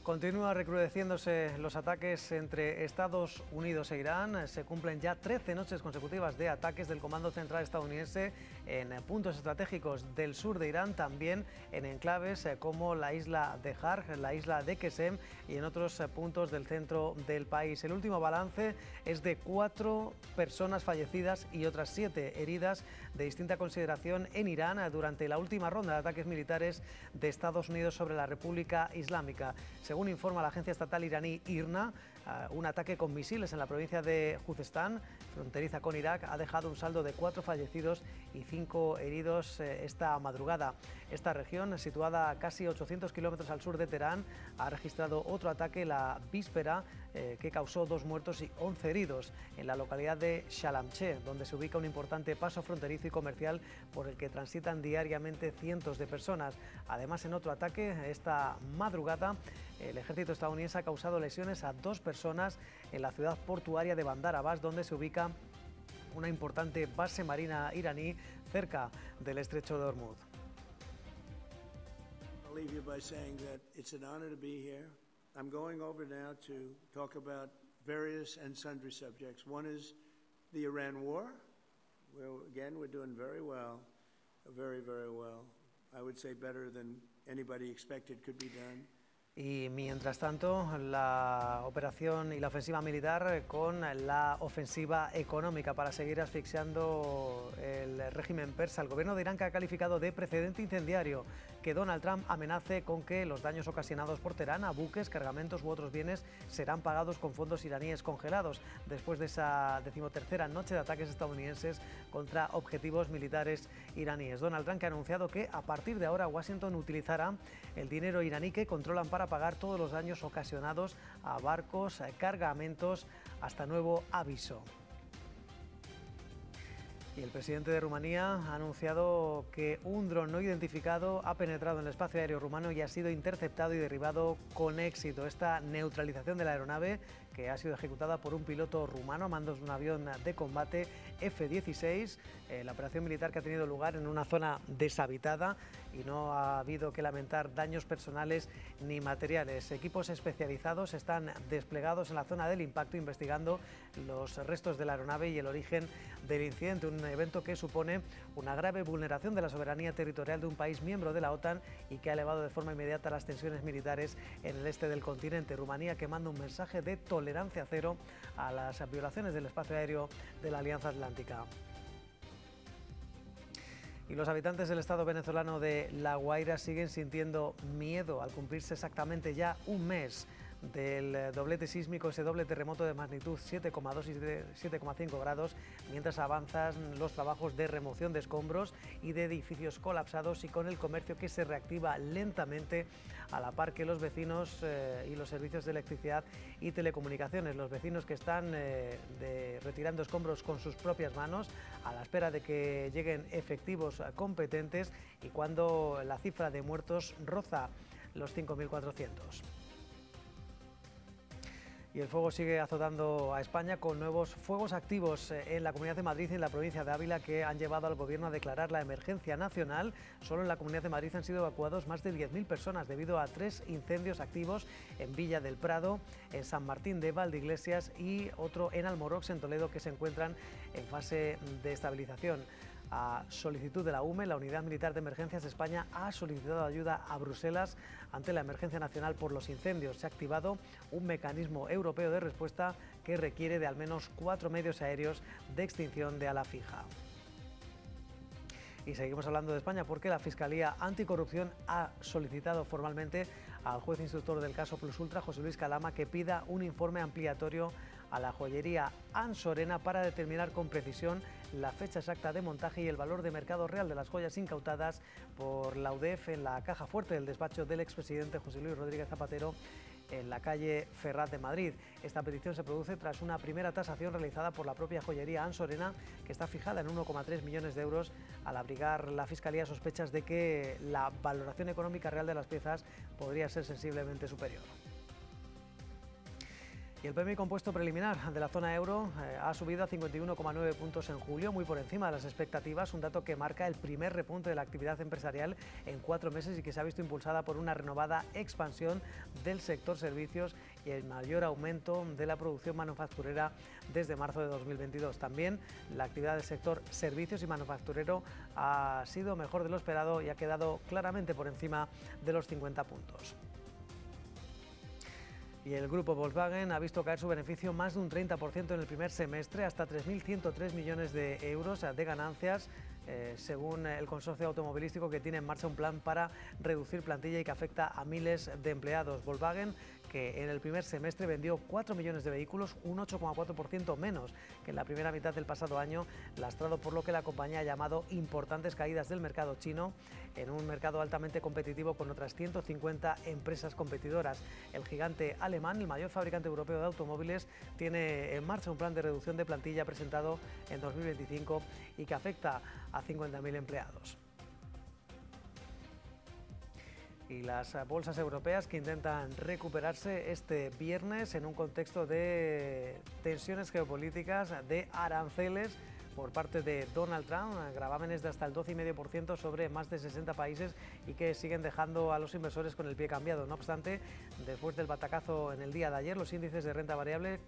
Continúa recrudeciéndose los ataques entre Estados Unidos e Irán. Se cumplen ya 13 noches consecutivas de ataques del Comando Central estadounidense en puntos estratégicos del sur de Irán, también en enclaves como la isla de Harj, la isla de Qesem y en otros puntos del centro del país. El último balance es de 4 personas fallecidas y otras 7 heridas de distinta consideración en Irán durante la última ronda de ataques militares de Estados Unidos sobre la República Islámica. Según informa la agencia estatal iraní IRNA, un ataque con misiles en la provincia de Juzestán, fronteriza con Irak, ha dejado un saldo de 4 fallecidos y 5 heridos esta madrugada. Esta región, situada a casi 800 kilómetros al sur de Teherán, ha registrado otro ataque la víspera que causó 2 muertos y 11 heridos en la localidad de Shalamche, donde se ubica un importante paso fronterizo y comercial por el que transitan diariamente cientos de personas. Además, en otro ataque esta madrugada, el ejército estadounidense ha causado lesiones a 2 personas en la ciudad portuaria de Bandar Abbas, donde se ubica una importante base marina iraní cerca del estrecho de Hormuz. I'm going over now to talk about various and sundry subjects. One is the Iran war, where again we're doing very well, very, very well. I would say better than anybody expected could be done. Y mientras tanto, la operación y la ofensiva militar con la ofensiva económica para seguir asfixiando el régimen persa. El gobierno de Irán, que ha calificado de precedente incendiario que Donald Trump amenace con que los daños ocasionados por Teherán a buques, cargamentos u otros bienes serán pagados con fondos iraníes congelados, después de esa 13ª noche de ataques estadounidenses contra objetivos militares iraníes. Donald Trump, que ha anunciado que a partir de ahora Washington utilizará el dinero iraní que controlan para pagar todos los daños ocasionados a barcos, cargamentos, hasta nuevo aviso. Y el presidente de Rumanía ha anunciado que un dron no identificado ha penetrado en el espacio aéreo rumano y ha sido interceptado y derribado con éxito. Esta neutralización de la aeronave, que ha sido ejecutada por un piloto rumano a mandos de un avión de combate F-16, la operación militar que ha tenido lugar en una zona deshabitada y no ha habido que lamentar daños personales ni materiales. Equipos especializados están desplegados en la zona del impacto investigando los restos de la aeronave y el origen del incidente, un evento que supone una grave vulneración de la soberanía territorial de un país miembro de la OTAN y que ha elevado de forma inmediata las tensiones militares en el este del continente. Rumanía, que manda un mensaje de tolerancia cero a las violaciones del espacio aéreo de la Alianza Atlántica. Y los habitantes del estado venezolano de La Guaira siguen sintiendo miedo al cumplirse exactamente ya un mes del doblete sísmico, ese doble terremoto de magnitud 7,2 y 7,5 grados, mientras avanzan los trabajos de remoción de escombros y de edificios colapsados y con el comercio que se reactiva lentamente a la par que los vecinos y los servicios de electricidad y telecomunicaciones. Los vecinos que están retirando escombros con sus propias manos a la espera de que lleguen efectivos competentes y cuando la cifra de muertos roza los 5.400. Y el fuego sigue azotando a España con nuevos fuegos activos en la Comunidad de Madrid y en la provincia de Ávila, que han llevado al Gobierno a declarar la emergencia nacional. Solo en la Comunidad de Madrid han sido evacuados más de 10.000 personas debido a 3 incendios activos en Villa del Prado, en San Martín de Valdeiglesias y otro en Almorox, en Toledo, que se encuentran en fase de estabilización. A solicitud de la UME, la Unidad Militar de Emergencias de España ha solicitado ayuda a Bruselas ante la emergencia nacional por los incendios. Se ha activado un mecanismo europeo de respuesta que requiere de al menos 4 medios aéreos de extinción de ala fija. Y seguimos hablando de España porque la Fiscalía Anticorrupción ha solicitado formalmente al juez instructor del caso Plus Ultra, José Luis Calama, que pida un informe ampliatorio a la joyería Ansorena para determinar con precisión la fecha exacta de montaje y el valor de mercado real de las joyas incautadas por la UDEF en la caja fuerte del despacho del expresidente José Luis Rodríguez Zapatero en la calle Ferraz de Madrid. Esta petición se produce tras una primera tasación realizada por la propia joyería Ansorena, que está fijada en 1,3 millones de euros, al abrigar la Fiscalía sospechas de que la valoración económica real de las piezas podría ser sensiblemente superior. Y el PMI compuesto preliminar de la zona euro ha subido a 51,9 puntos en julio, muy por encima de las expectativas, un dato que marca el primer repunte de la actividad empresarial en 4 meses y que se ha visto impulsada por una renovada expansión del sector servicios y el mayor aumento de la producción manufacturera desde marzo de 2022. También la actividad del sector servicios y manufacturero ha sido mejor de lo esperado y ha quedado claramente por encima de los 50 puntos. Y el grupo Volkswagen ha visto caer su beneficio más de un 30% en el primer semestre, hasta 3.103 millones de euros de ganancias, según el consorcio automovilístico, que tiene en marcha un plan para reducir plantilla y que afecta a miles de empleados. Volkswagen, que en el primer semestre vendió 4 millones de vehículos, un 8,4% menos que en la primera mitad del pasado año, lastrado por lo que la compañía ha llamado importantes caídas del mercado chino, en un mercado altamente competitivo con otras 150 empresas competidoras. El gigante alemán, el mayor fabricante europeo de automóviles, tiene en marcha un plan de reducción de plantilla presentado en 2025 y que afecta a 50.000 empleados. Y las bolsas europeas que intentan recuperarse este viernes en un contexto de tensiones geopolíticas, de aranceles por parte de Donald Trump, gravámenes de hasta el 12,5% sobre más de 60 países y que siguen dejando a los inversores con el pie cambiado. No obstante, después del batacazo en el día de ayer, los índices de renta variable